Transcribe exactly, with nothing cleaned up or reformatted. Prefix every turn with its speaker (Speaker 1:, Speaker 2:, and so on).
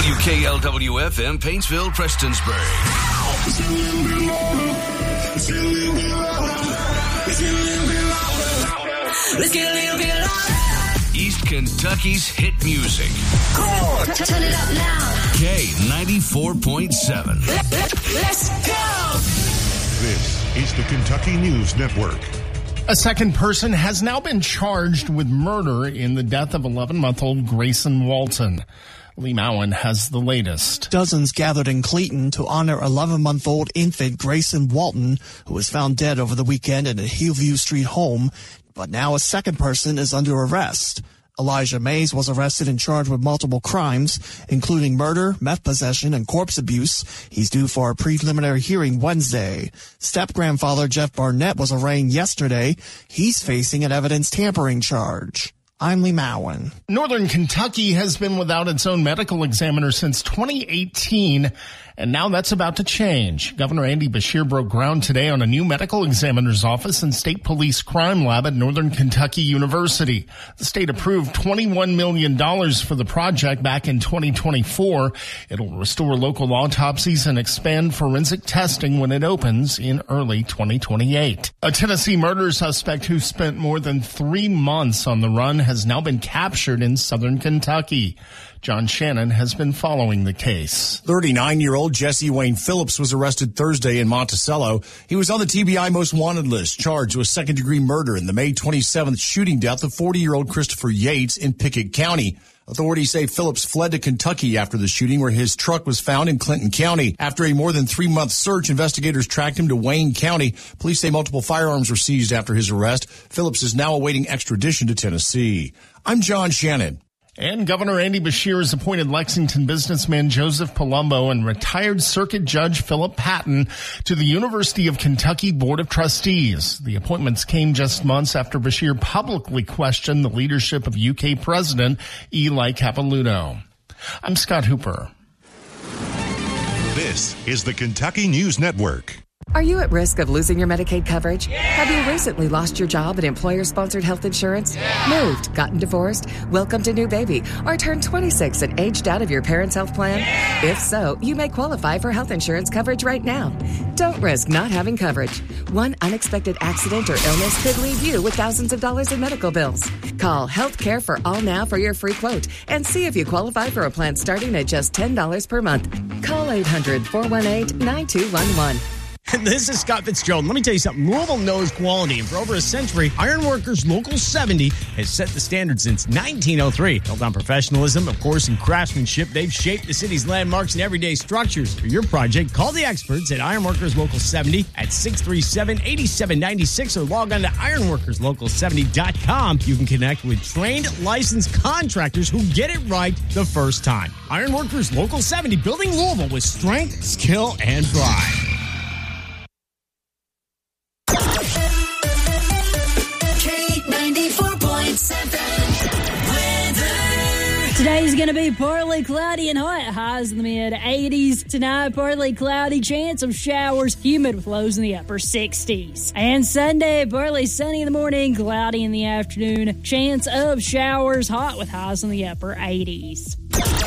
Speaker 1: W K L W F M, Paintsville, Prestonsburg.
Speaker 2: Let's get a little bit louder.
Speaker 1: East Kentucky's hit music.
Speaker 2: Cool. Turn it up now.
Speaker 1: K ninety-four point seven.
Speaker 2: Let, let, let's go.
Speaker 3: This is the Kentucky News Network.
Speaker 4: A second person has now been charged with murder in the death of eleven-month-old Grayson Walton. Lee Mowen has the latest.
Speaker 5: Dozens gathered in Cleeton to honor eleven-month-old infant Grayson Walton, who was found dead over the weekend in a Hillview Street home. But now a second person is under arrest. Elijah Mays was arrested and charged with multiple crimes, including murder, meth possession, and corpse abuse. He's due for a preliminary hearing Wednesday. Step-grandfather Jeff Barnett was arraigned yesterday. He's facing an evidence tampering charge. I'm Lee Mowen.
Speaker 4: Northern Kentucky has been without its own medical examiner since twenty eighteen, and now that's about to change. Governor Andy Beshear broke ground today on a new medical examiner's office and state police crime lab at Northern Kentucky University. The state approved twenty-one million dollars for the project back in twenty twenty-four. It'll restore local autopsies and expand forensic testing when it opens in early twenty twenty-eight. A Tennessee murder suspect who spent more than three months on the run has now been captured in southern Kentucky. John Shannon has been following the case.
Speaker 6: thirty-nine-year-old Jesse Wayne Phillips was arrested Thursday in Monticello. He was on the T B I most wanted list, charged with second-degree murder in the May twenty-seventh shooting death of forty-year-old Christopher Yates in Pickett County. Authorities say Phillips fled to Kentucky after the shooting, where his truck was found in Clinton County. After a more than three-month search, investigators tracked him to Wayne County. Police say multiple firearms were seized after his arrest. Phillips is now awaiting extradition to Tennessee. I'm John Shannon.
Speaker 4: And Governor Andy Beshear has appointed Lexington businessman Joseph Palumbo and retired Circuit Judge Philip Patton to the University of Kentucky Board of Trustees. The appointments came just months after Beshear publicly questioned the leadership of U K President Eli Capilouto. I'm Scott Hooper.
Speaker 3: This is the Kentucky News Network.
Speaker 7: Are you at risk of losing your Medicaid coverage? Yeah. Have you recently lost your job at employer-sponsored health insurance? Yeah. Moved, gotten divorced, welcomed a new baby, or turned twenty-six and aged out of your parents' health plan? Yeah. If so, you may qualify for health insurance coverage right now. Don't risk not having coverage. One unexpected accident or illness could leave you with thousands of dollars in medical bills. Call Healthcare for All Now for your free quote and see if you qualify for a plan starting at just ten dollars per month. Call eight hundred, four one eight, nine two one one.
Speaker 8: This is Scott Fitzgerald. Let me tell you something. Louisville knows quality, and for over a century, Ironworkers Local seventy has set the standard since nineteen oh three. Built on professionalism, of course, and craftsmanship, they've shaped the city's landmarks and everyday structures. For your project, call the experts at Ironworkers Local seventy at six three seven, eight seven nine six or log on to ironworkers local seventy dot com. You can connect with trained, licensed contractors who get it right the first time. Ironworkers Local seventy, building Louisville with strength, skill, and pride.
Speaker 9: Today's going to be partly cloudy and hot. Highs in the mid eighties. Tonight, partly cloudy, chance of showers, humid with lows in the upper sixties. And Sunday, partly sunny in the morning, cloudy in the afternoon, chance of showers, hot with highs in the upper eighties.